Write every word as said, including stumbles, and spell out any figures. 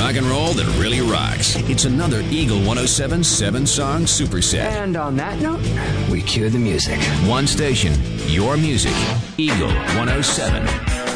rock and roll that really rocks. It's another Eagle one oh seven seven-song superset. And on that note, we cue the music. One station, your music. Eagle one oh seven.